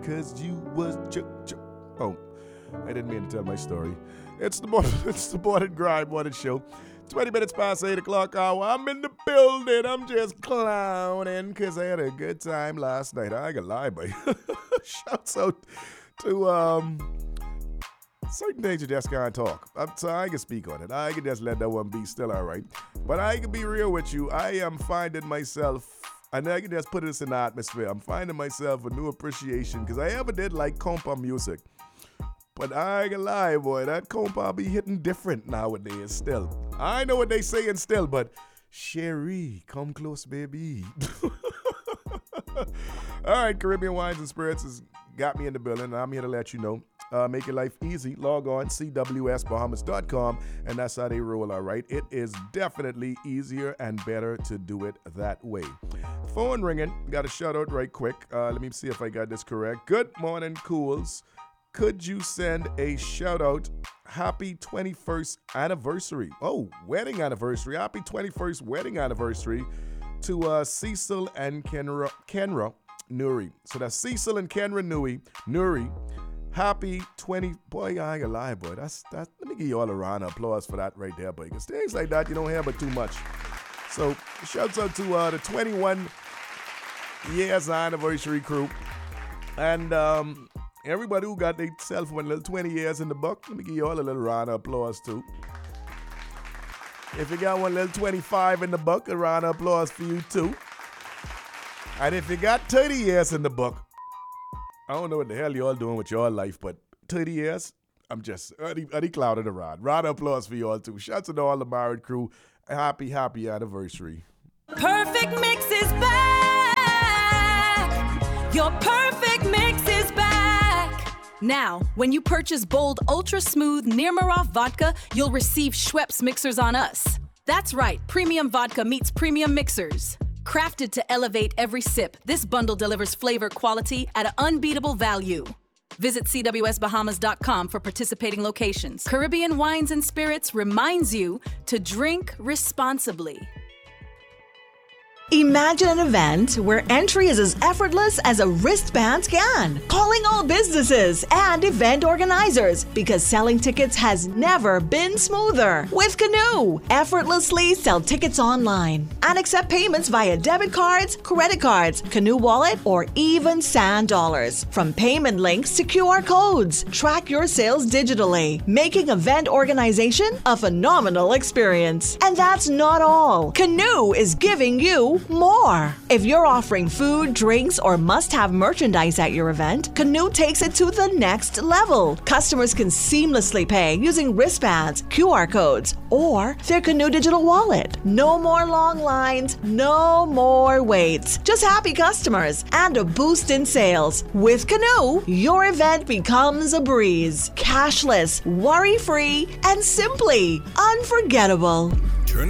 cause you was oh, I didn't mean to tell my story. It's the morning grind morning show. 20 minutes past 8 o'clock hour. I'm in the building. I'm just clowning cause I had a good time last night. I ain't gonna lie, but shouts out to certain things you just can't talk. So I can speak on it. I can just let that one be still all right. But I can be real with you. I am finding myself, and I can just put this in the atmosphere. I'm finding myself a new appreciation because I ever did like compa music. But I ain't gonna lie, boy, that compa be hitting different nowadays still. I know what they saying still, but Sherry, come close, baby. All right, Caribbean Wines and Spirits has got me in the building, and I'm here to let you know. Make your life easy. Log on, cwsbahamas.com, and that's how they roll, all right? It is definitely easier and better to do it that way. Phone ringing. Got a shout out right quick. Let me see if I got this correct. Good morning, Cools. Could you send a shout out? Happy 21st anniversary. Oh, wedding anniversary. Happy 21st wedding anniversary to Cecil and Kenra Nuri. So that's Cecil and Kenra Nuri. Happy 20, boy, I ain't gonna lie, boy. That's let me give you all a round of applause for that right there, boy. Because things like that, you don't hear but too much. So, shouts out to the 21 years anniversary crew. And everybody who got themselves one little 20 years in the buck, let me give you all a little round of applause too. If you got one little 25 in the buck, a round of applause for you too. And if you got 30 years in the buck, I don't know what the hell y'all doing with your life, but 30 years, I'm just early clouded around. Round of applause for y'all too. Shouts to all the married crew. Happy anniversary. Perfect Mix is back. Your perfect mix is back. Now, when you purchase Bold Ultra Smooth Nirmaroff vodka, you'll receive Schweppes mixers on us. That's right, premium vodka meets premium mixers. Crafted to elevate every sip, this bundle delivers flavor quality at an unbeatable value. Visit cwsbahamas.com for participating locations. Caribbean Wines and Spirits reminds you to drink responsibly. Imagine an event where entry is as effortless as a wristband scan. Calling all businesses and event organizers because selling tickets has never been smoother. With Canoe, effortlessly sell tickets online and accept payments via debit cards, credit cards, Canoe Wallet, or even Sand Dollars. From payment links to QR codes, track your sales digitally, making event organization a phenomenal experience. And that's not all. Canoe is giving you more. If you're offering food, drinks, or must-have merchandise at your event, Canoe takes it to the next level. Customers can seamlessly pay using wristbands, QR codes, or their Canoe digital wallet. No more long lines, no more waits. Just happy customers and a boost in sales. With Canoe, your event becomes a breeze. Cashless, worry-free, and simply unforgettable. Turn